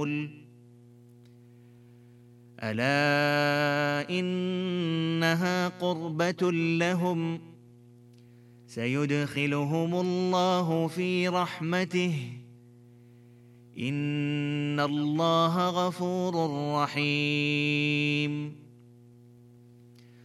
ألا إنها قربة لهم سيدخلهم الله في رحمته إن الله غفور رحيم